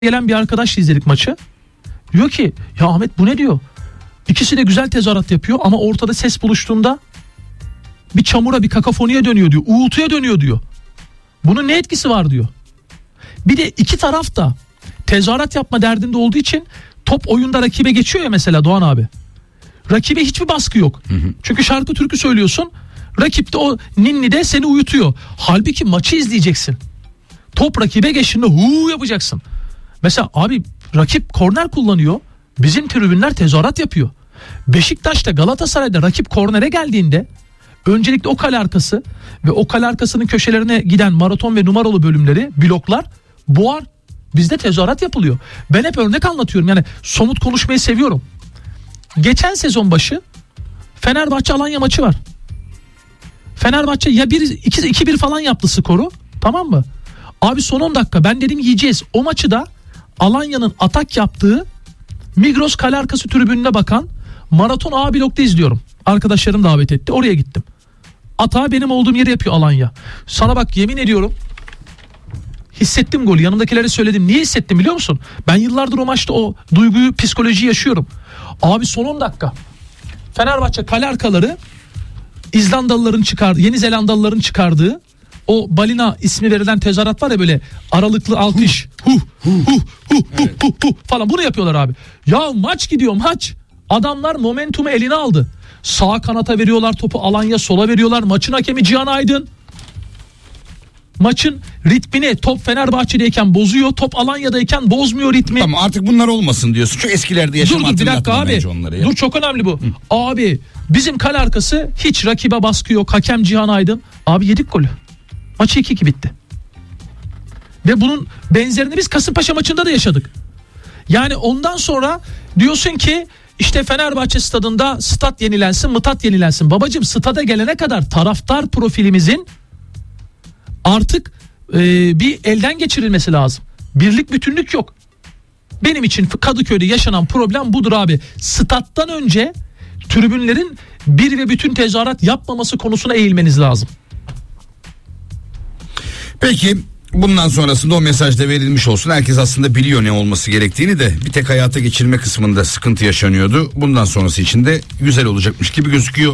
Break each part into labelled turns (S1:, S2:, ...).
S1: gelen bir arkadaşla izledik maçı. Diyor ki ya Ahmet bu ne diyor? İkisi de güzel tezahürat yapıyor ama ortada ses buluştuğunda bir çamura, bir kakafoniye dönüyor diyor. Uğultuya dönüyor diyor. Bunun ne etkisi var diyor. Bir de iki taraf da tezahürat yapma derdinde olduğu için top oyunda rakibe geçiyor ya mesela Doğan abi. Rakibe hiçbir baskı yok. Çünkü şarkı türkü söylüyorsun. Rakip de o ninni de seni uyutuyor. Halbuki maçı izleyeceksin. Top rakibe geçtiğinde huu yapacaksın. Mesela abi rakip korner kullanıyor. Bizim tribünler tezahürat yapıyor. Beşiktaş'ta, Galatasaray'da rakip kornere geldiğinde öncelikle o kale arkası ve o kale arkasının köşelerine giden maraton ve numaralı bölümleri, bloklar boğar. Bizde tezahürat yapılıyor. Ben hep örnek anlatıyorum. Yani somut konuşmayı seviyorum. Geçen sezon başı Fenerbahçe Alanya maçı var. Fenerbahçe ya 2-1 falan yaptı skoru. Tamam mı? Abi son 10 dakika ben dedim yiyeceğiz. O maçı da Alanya'nın atak yaptığı Migros kale arkası tribününe bakan maraton A blokta izliyorum. Arkadaşlarım davet etti. Oraya gittim. Atağı benim olduğum yeri yapıyor Alanya. Sana bak yemin ediyorum hissettim golü. Yanımdakilere söyledim. Niye hissettim biliyor musun? Ben yıllardır o maçta o duyguyu, psikolojiyi yaşıyorum. Abi son 10 dakika. Fenerbahçe kale arkaları İzlandalıların çıkardığı, Yeni Zelandalıların çıkardığı o balina ismi verilen tezahürat var ya, böyle aralıklı alkış. Falan bunu yapıyorlar abi. Ya maç gidiyor maç. Adamlar momentumu eline aldı. Sağ kanata veriyorlar topu, Alanya sola veriyorlar. Maçın hakemi Cihan Aydın. Maçın ritmini top Fenerbahçe'deyken bozuyor. Top Alanya'dayken bozmuyor ritmi.
S2: Tamam artık bunlar olmasın diyorsun. Şu eskilerde yaşam
S1: dur bir dakika abi. Dur çok önemli bu. Abi bizim kale arkası hiç rakibe baskı yok. Hakem Cihan Aydın. Abi yedik golü. Maçı 2-2 bitti. Ve bunun benzerini biz Kasımpaşa maçında da yaşadık. Yani ondan sonra diyorsun ki işte Fenerbahçe stadında stat yenilensin, mıtat yenilensin. Babacığım stada gelene kadar taraftar profilimizin artık bir elden geçirilmesi lazım. Birlik bütünlük yok. Benim için Kadıköy'de yaşanan problem budur abi. Stat'tan önce tribünlerin bir ve bütün tezahürat yapmaması konusuna eğilmeniz lazım.
S2: Peki bundan sonrasında o mesaj da verilmiş olsun. Herkes aslında biliyor ne olması gerektiğini de bir tek hayata geçirme kısmında sıkıntı yaşanıyordu. Bundan sonrası için de güzel olacakmış gibi gözüküyor.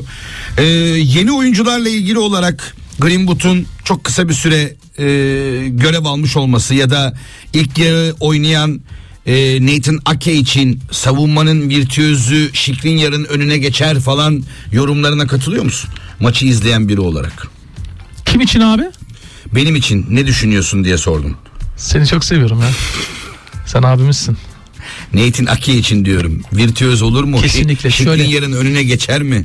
S2: Yeni oyuncularla ilgili olarak Greenwood'un çok kısa bir süre görev almış olması ya da ilk yarı oynayan Nathan Ake için savunmanın virtüözü Skriniar'ın önüne geçer falan yorumlarına katılıyor musun? Maçı izleyen biri olarak.
S1: Kim için abi?
S2: Benim için ne düşünüyorsun diye sordum.
S1: Seni çok seviyorum ya. Sen abimizsin.
S2: Nathan Ake için diyorum. Virtüöz olur mu?
S1: Kesinlikle.
S2: Skriniar'ın önüne geçer mi?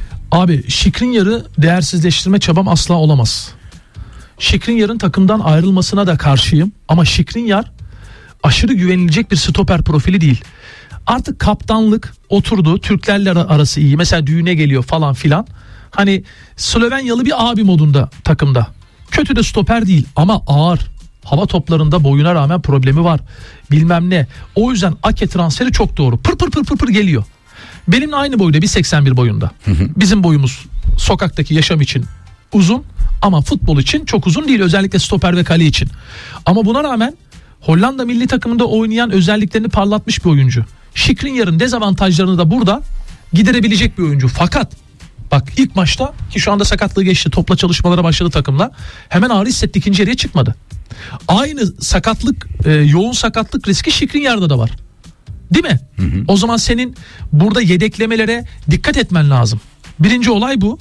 S1: Abi Skriniar'ı değersizleştirme çabam asla olamaz. Skriniar'ın takımdan ayrılmasına da karşıyım. Ama Skriniar aşırı güvenilecek bir stoper profili değil. Artık kaptanlık oturdu. Türklerle arası iyi. Mesela düğüne geliyor falan filan. Hani Slovenyalı bir abi modunda takımda. Kötü de stoper değil ama ağır. Hava toplarında boyuna rağmen problemi var. Bilmem ne. O yüzden Ake transferi çok doğru. Pır geliyor. Benimle aynı boyda, 1.81 boyunda. Bizim boyumuz sokaktaki yaşam için uzun ama futbol için çok uzun değil, özellikle stoper ve kale için. Ama buna rağmen Hollanda milli takımında oynayan özelliklerini parlatmış bir oyuncu. Skriniar'ın dezavantajlarını da burada giderebilecek bir oyuncu. Fakat bak ilk maçta, ki şu anda sakatlığı geçti, topla çalışmalara başladı takımla, hemen ağrı hissetti, ikinci yarıya çıkmadı. Aynı sakatlık, yoğun sakatlık riski Skriniar'da da var. Değil mi? O zaman senin burada yedeklemelere dikkat etmen lazım. Birinci olay bu.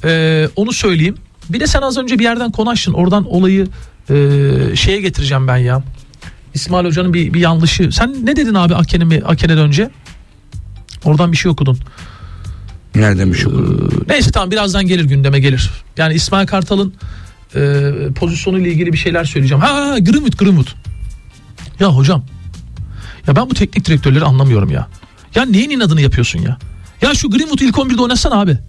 S1: Onu söyleyeyim. Bir de sen az önce bir yerden konuştun. Oradan olayı şeye getireceğim ben ya. İsmail Hoca'nın bir yanlışı. Sen ne dedin abi Ake'den önce? Oradan bir şey okudun.
S2: Nereden bir şey okudun?
S1: Neyse tamam, birazdan gelir, gündeme gelir. Yani İsmail Kartal'ın pozisyonuyla ilgili bir şeyler söyleyeceğim. Greenwood. Ya hocam. Ya ben bu teknik direktörleri anlamıyorum ya. Ya neyin inadını yapıyorsun ya? Ya şu Greenwood ilk 11'de oynasana abi.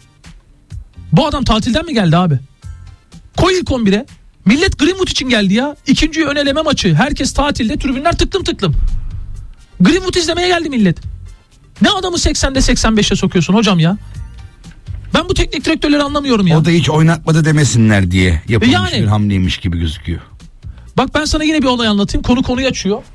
S1: Bu adam tatilden mi geldi abi? Koy ilk 11'e. Millet Greenwood için geldi ya. İkinci ön eleme maçı. Herkes tatilde, tribünler tıklım. Greenwood izlemeye geldi millet. Ne adamı 80'de 85'e sokuyorsun hocam ya? Ben bu teknik direktörleri anlamıyorum ya.
S2: O da hiç oynatmadı demesinler diye yapılmış bir hamleymiş gibi gözüküyor.
S1: Bak ben sana yine bir olay anlatayım. Konuyu açıyor.